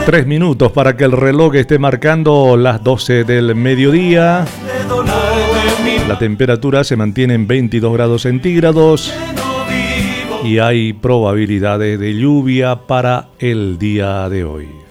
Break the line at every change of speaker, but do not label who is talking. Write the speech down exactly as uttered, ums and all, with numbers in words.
Tres minutos para que el reloj esté marcando las doce del mediodía. La temperatura se mantiene en veintidós grados centígrados y hay probabilidades de lluvia para el día de hoy.